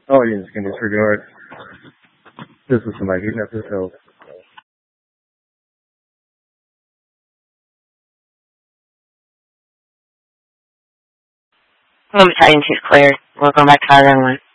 audience can disregard. This is my episode. Home science is clear. Welcome back to another one.